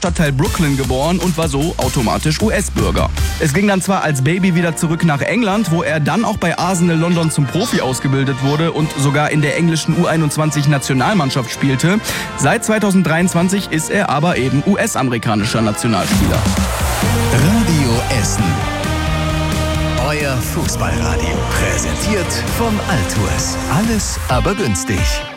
Stadtteil Brooklyn geboren und war so automatisch US-Bürger. Es ging dann zwar als Baby wieder zurück nach England, wo er dann auch bei Arsenal London zum Profi ausgebildet wurde und sogar in der englischen U21-Nationalmannschaft spielte. Seit 2023 ist er aber eben US-amerikanischer Nationalspieler. Radio Essen. Euer Fußballradio. Präsentiert vom Altours. Alles aber günstig.